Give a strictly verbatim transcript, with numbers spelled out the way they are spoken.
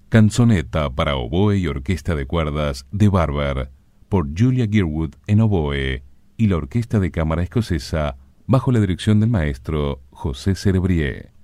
Canzonetta para oboe y orquesta de cuerdas de Barber, por Julia Girwood en oboe, y la Orquesta de Cámara Escocesa bajo la dirección del maestro José Cerebrier.